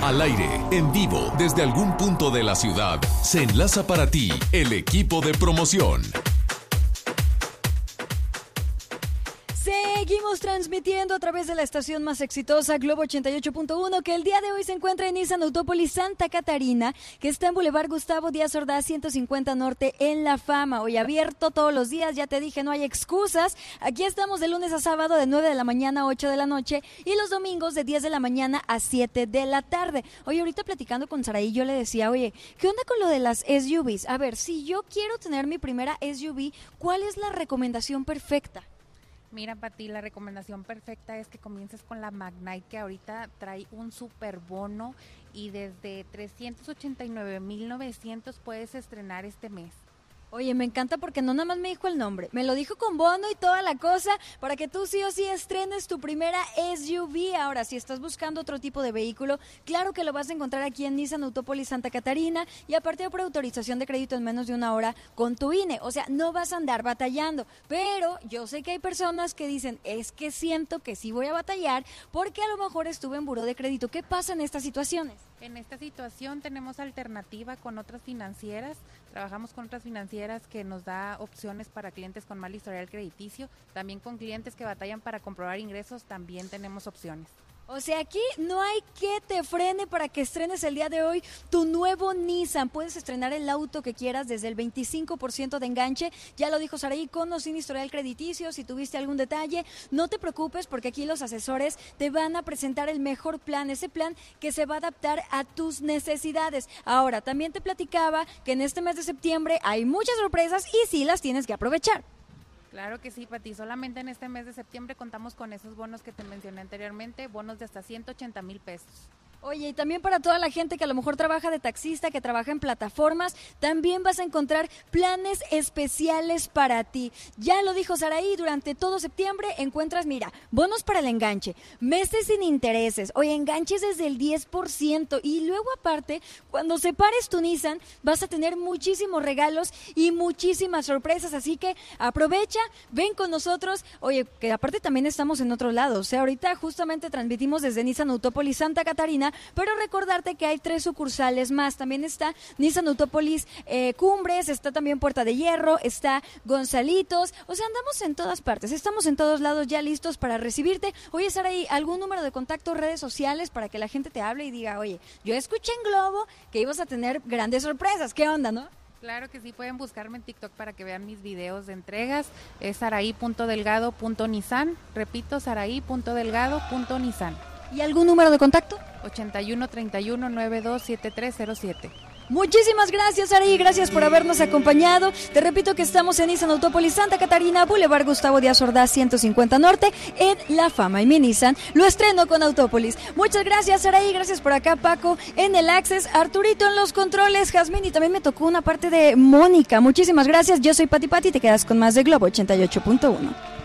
Al aire, en vivo, desde algún punto de la ciudad, se enlaza para ti el equipo de promoción. Seguimos transmitiendo a través de la estación más exitosa, Globo 88.1, que el día de hoy se encuentra en Nissan Autópolis Santa Catarina, que está en Boulevard Gustavo Díaz Ordaz 150 Norte en La Fama. Hoy abierto todos los días, ya te dije, no hay excusas. Aquí estamos de lunes a sábado de 9 de la mañana a 8 de la noche y los domingos de 10 de la mañana a 7 de la tarde. Oye, ahorita platicando con Saraí, yo le decía, oye, ¿qué onda con lo de las SUVs? A ver, si yo quiero tener mi primera SUV, ¿cuál es la recomendación perfecta? Mira, Pati, la recomendación perfecta es que comiences con la Magnite, que ahorita trae un super bono y desde 389,900 puedes estrenar este mes. Oye, me encanta porque no nada más me dijo el nombre, me lo dijo con bono y toda la cosa para que tú sí o sí estrenes tu primera SUV. Ahora, si estás buscando otro tipo de vehículo, claro que lo vas a encontrar aquí en Nissan Autópolis Santa Catarina y aparte por autorización de crédito en menos de una hora con tu INE. O sea, no vas a andar batallando, pero yo sé que hay personas que dicen, es que siento que sí voy a batallar porque a lo mejor estuve en buró de crédito. ¿Qué pasa en estas situaciones? En esta situación tenemos alternativa con otras financieras, trabajamos con otras financieras que nos da opciones para clientes con mal historial crediticio, también con clientes que batallan para comprobar ingresos, también tenemos opciones. O sea, aquí no hay que te frene para que estrenes el día de hoy tu nuevo Nissan. Puedes estrenar el auto que quieras desde el 25% de enganche. Ya lo dijo Saraí, con o sin historial crediticio. Si tuviste algún detalle, no te preocupes porque aquí los asesores te van a presentar el mejor plan, ese plan que se va a adaptar a tus necesidades. Ahora, también te platicaba que en este mes de septiembre hay muchas sorpresas y sí las tienes que aprovechar. Claro que sí, Pati. Solamente en este mes de septiembre contamos con esos bonos que te mencioné anteriormente, bonos de hasta 180,000 pesos. Oye, y también para toda la gente que a lo mejor trabaja de taxista, que trabaja en plataformas, también vas a encontrar planes especiales para ti. Ya lo dijo Saraí, durante todo septiembre encuentras, mira, bonos para el enganche, meses sin intereses, oye, enganches desde el 10%, y luego aparte, cuando separes tu Nissan, vas a tener muchísimos regalos y muchísimas sorpresas, así que aprovecha, ven con nosotros. Oye, que aparte también estamos en otro lado, o sea, ahorita justamente transmitimos desde Nissan Autópolis Santa Catarina, pero recordarte que hay 3 sucursales más. También está Nissan Autópolis Cumbres, está también Puerta de Hierro, está Gonzalitos. O sea, andamos en todas partes, estamos en todos lados ya listos para recibirte. Oye, Saraí, ¿algún número de contacto, redes sociales para que la gente te hable y diga, oye, yo escuché en Globo que ibas a tener grandes sorpresas? ¿Qué onda, no? Claro que sí, pueden buscarme en TikTok para que vean mis videos de entregas. Es saraí.delgado.nissan. Repito, saraí.delgado.nissan. ¿Y algún número de contacto? 8131927307. Muchísimas gracias, Saraí, gracias por habernos acompañado. Te repito que estamos en Nissan Autópolis Santa Catarina, Boulevard Gustavo Díaz Ordaz 150 Norte, en La Fama. Y mi Nissan lo estreno con Autópolis. Muchas gracias, Saraí, gracias por acá, Paco, en el Access, Arturito en los controles, Jazmín, y también me tocó una parte de Mónica. Muchísimas gracias, yo soy Pati, te quedas con más de Globo 88.1.